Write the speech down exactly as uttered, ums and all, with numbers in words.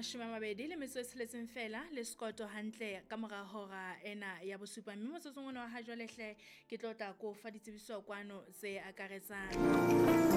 mashome a mabedi le metso e tsheletseng fela le skoto hantle ka mora hora ena ya bosupa mme motsotsong ona wa ha jwale hle ke tlotla ko fa ditsebiso kwano tse akaretsang